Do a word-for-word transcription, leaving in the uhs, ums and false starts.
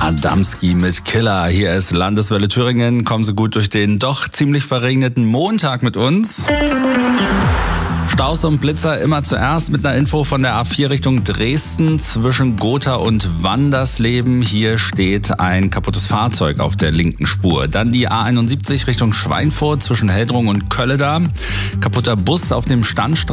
Adamski mit Killer. Hier ist Landeswelle Thüringen. Kommen Sie gut durch den doch ziemlich verregneten Montag mit uns. Staus und Blitzer immer zuerst mit einer Info von der A vier Richtung Dresden zwischen Gotha und Wandersleben. Hier steht ein kaputtes Fahrzeug auf der linken Spur. Dann die A einundsiebzig Richtung Schweinfurt zwischen Heldrung und Kölleda. Kaputter Bus auf dem Standstreifen